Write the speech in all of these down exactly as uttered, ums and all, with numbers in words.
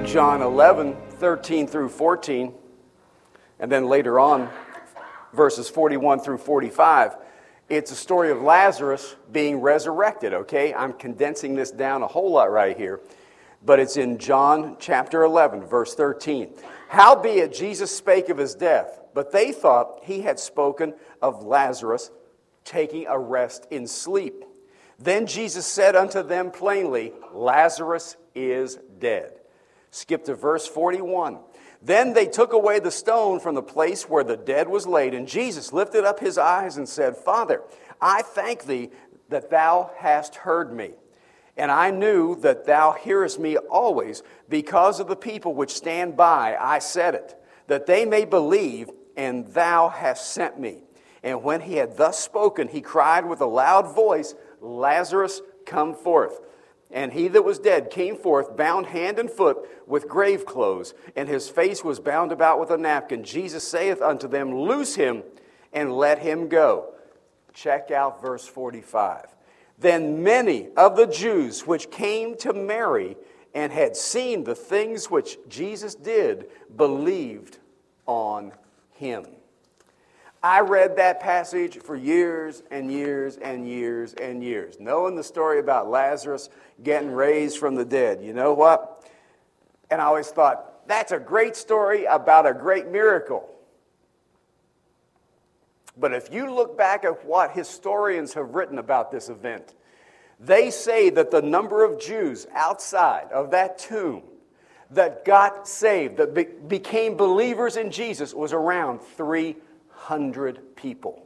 John eleven, thirteen through fourteen, and then later on, verses forty-one through forty-five, it's a story of Lazarus being resurrected, okay? I'm condensing this down a whole lot right here, but it's in John chapter eleven, verse thirteen. Howbeit Jesus spake of his death, but they thought he had spoken of Lazarus taking a rest in sleep. Then Jesus said unto them plainly, Lazarus is dead. Skip to verse forty-one. Then they took away the stone from the place where the dead was laid, and Jesus lifted up his eyes and said, Father, I thank thee that thou hast heard me. And I knew that thou hearest me always, because of the people which stand by I said it, that they may believe, and thou hast sent me. And when he had thus spoken, he cried with a loud voice, Lazarus, come forth. And he that was dead came forth, bound hand and foot with grave clothes, and his face was bound about with a napkin. Jesus saith unto them, Loose him, and let him go. Check out verse forty-five. Then many of the Jews which came to Mary and had seen the things which Jesus did believed on him. I read that passage for years and years and years and years, knowing the story about Lazarus getting raised from the dead. You know what? And I always thought, that's a great story about a great miracle. But if you look back at what historians have written about this event, they say that the number of Jews outside of that tomb that got saved, that be- became believers in Jesus, was around three hundred people.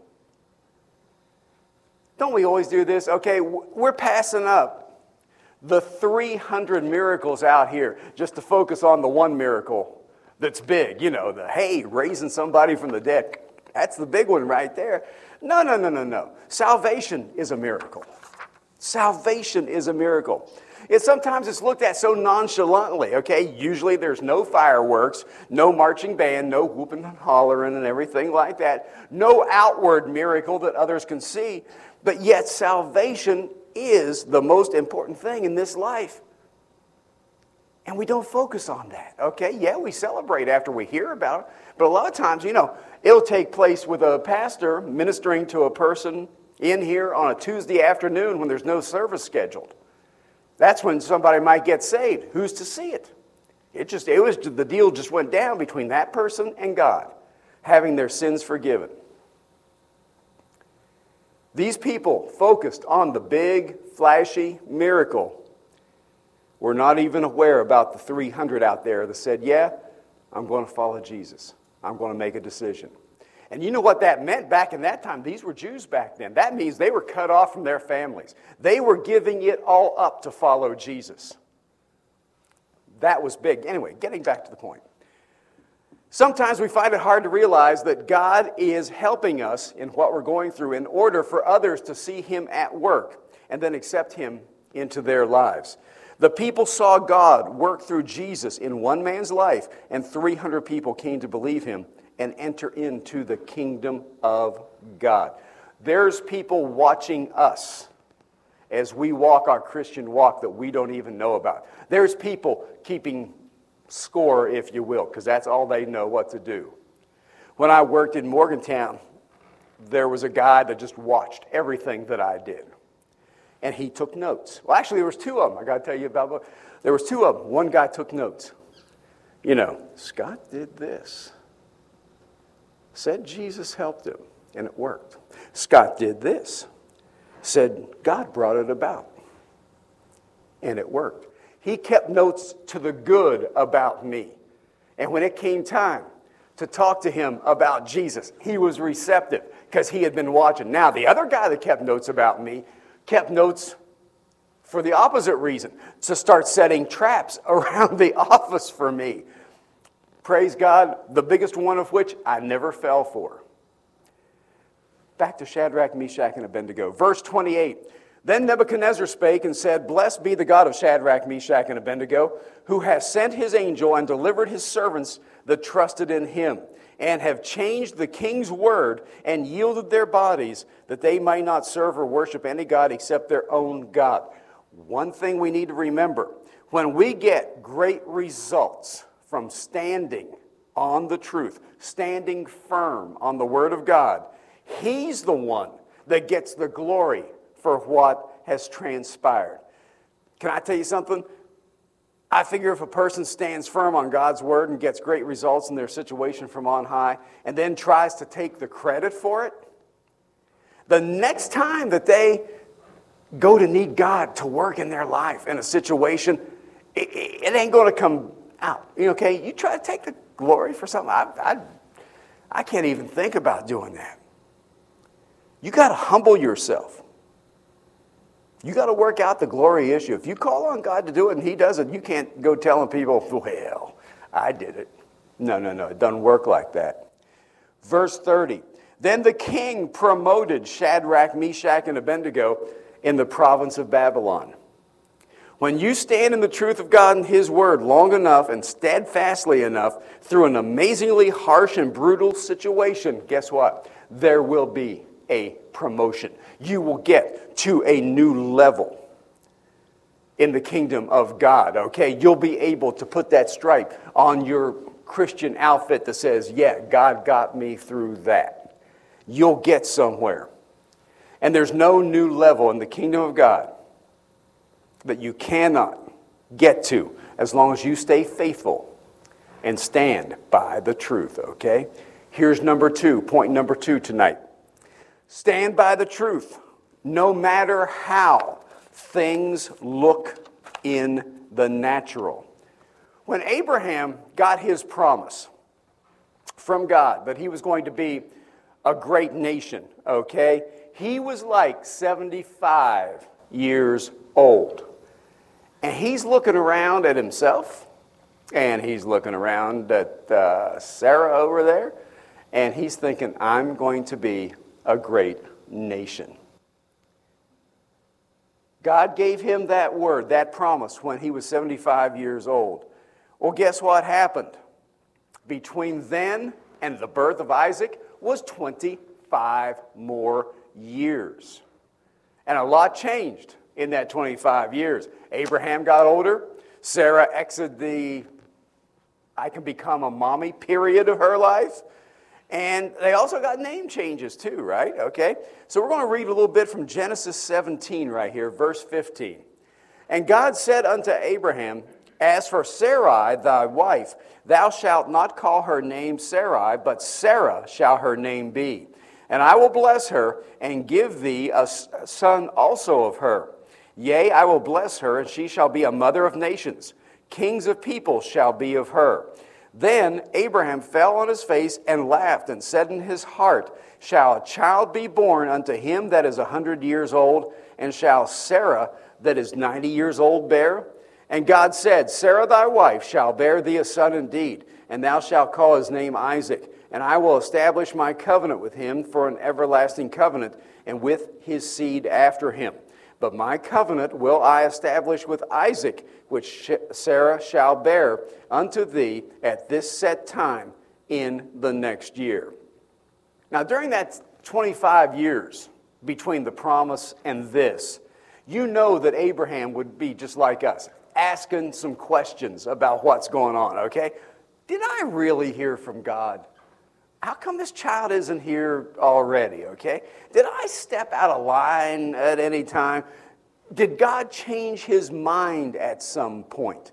Don't we always do this? Okay, we're passing up the three hundred miracles out here just to focus on the one miracle that's big. You know, the, hey, raising somebody from the dead. That's the big one right there. No, no, no, no, no. Salvation is a miracle. Salvation is a miracle. It sometimes it's looked at so nonchalantly, okay? Usually there's no fireworks, no marching band, no whooping and hollering and everything like that. No outward miracle that others can see. But yet salvation is the most important thing in this life. And we don't focus on that, okay? Yeah, we celebrate after we hear about it. But a lot of times, you know, it'll take place with a pastor ministering to a person in here on a Tuesday afternoon when there's no service scheduled. That's when somebody might get saved. Who's to see it? It just it was the deal just went down between that person and God, having their sins forgiven. These people focused on the big, flashy miracle were not even aware about the three hundred out there that said, yeah, I'm going to follow Jesus. I'm going to make a decision. And you know what that meant back in that time? These were Jews back then. That means they were cut off from their families. They were giving it all up to follow Jesus. That was big. Anyway, getting back to the point. Sometimes we find it hard to realize that God is helping us in what we're going through in order for others to see Him at work and then accept Him into their lives. The people saw God work through Jesus in one man's life, and three hundred people came to believe Him and enter into the kingdom of God. There's people watching us as we walk our Christian walk that we don't even know about. There's people keeping score, if you will, because that's all they know what to do. When I worked in Morgantown, there was a guy that just watched everything that I did. And he took notes. Well, actually, there was two of them. I got to tell you about. There was two of them. One guy took notes. You know, Scott did this. Said Jesus helped him, and it worked. Scott did this. Said God brought it about, and it worked. He kept notes to the good about me. And when it came time to talk to him about Jesus, he was receptive because he had been watching. Now, the other guy that kept notes about me kept notes for the opposite reason, to start setting traps around the office for me. Praise God, the biggest one of which I never fell for. Back to Shadrach, Meshach, and Abednego. Verse twenty-eight. Then Nebuchadnezzar spake and said, Blessed be the God of Shadrach, Meshach, and Abednego, who has sent his angel and delivered his servants that trusted in him, and have changed the king's word and yielded their bodies, that they might not serve or worship any god except their own God. One thing we need to remember, When we get great results from standing on the truth, standing firm on the Word of God, He's the one that gets the glory for what has transpired. Can I tell you something? I figure if a person stands firm on God's Word and gets great results in their situation from on high, and then tries to take the credit for it, the next time that they go to need God to work in their life in a situation, it, it ain't going to come out. You know, okay, you try to take the glory for something, I, I, I can't even think about doing that. You got to humble yourself. You got to work out the glory issue. If you call on God to do it and He does it, you can't go telling people, well, I did it. No, no, no, it doesn't work like that. Verse thirty, then the king promoted Shadrach, Meshach, and Abednego in the province of Babylon. When you stand in the truth of God and His Word long enough and steadfastly enough through an amazingly harsh and brutal situation, guess what? There will be a promotion. You will get to a new level in the kingdom of God, okay? You'll be able to put that stripe on your Christian outfit that says, yeah, God got me through that. You'll get somewhere. And there's no new level in the kingdom of God that you cannot get to as long as you stay faithful and stand by the truth, okay? Here's number two, point number two tonight. Stand by the truth, no matter how things look in the natural. When Abraham got his promise from God that he was going to be a great nation, okay, he was like seventy-five years old. And he's looking around at himself, and he's looking around at uh, Sarah over there, and he's thinking, I'm going to be a great nation. God gave him that word, that promise, when he was seventy-five years old. Well, guess what happened? Between then and the birth of Isaac was twenty-five more years. And a lot changed in that twenty-five years. Abraham got older. Sarah exited the I can become a mommy period of her life. And they also got name changes too, right? Okay. So we're going to read a little bit from Genesis seventeen right here, verse fifteen. And God said unto Abraham, as for Sarai, thy wife, thou shalt not call her name Sarai, but Sarah shall her name be. And I will bless her, and give thee a son also of her. Yea, I will bless her, and she shall be a mother of nations. Kings of people shall be of her. Then Abraham fell on his face and laughed, and said in his heart, shall a child be born unto him that is a hundred years old, and shall Sarah that is ninety years old bear? And God said, Sarah thy wife shall bear thee a son indeed, and thou shalt call his name Isaac. And I will establish my covenant with him for an everlasting covenant, and with his seed after him. But my covenant will I establish with Isaac, which Sarah shall bear unto thee at this set time in the next year. Now, during that twenty-five years between the promise and this, you know that Abraham would be just like us, asking some questions about what's going on, okay? Did I really hear from God? How come this child isn't here already, okay? Did I step out of line at any time? Did God change his mind at some point?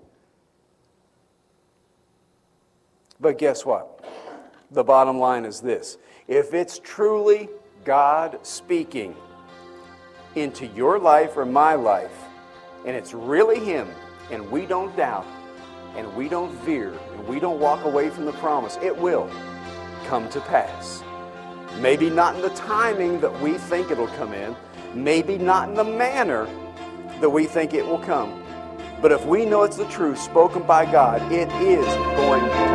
But guess what? The bottom line is this. If it's truly God speaking into your life or my life, and it's really him, and we don't doubt, and we don't veer, and we don't walk away from the promise, it will come to pass. Maybe not in the timing that we think it'll come in, maybe not in the manner that we think it will come, but if we know it's the truth spoken by God, it is going to